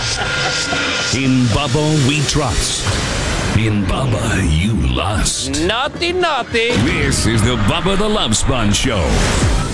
In Bubba we trust. In Bubba you lust. Naughty, naughty. This is the Bubba the Love Sponge Show.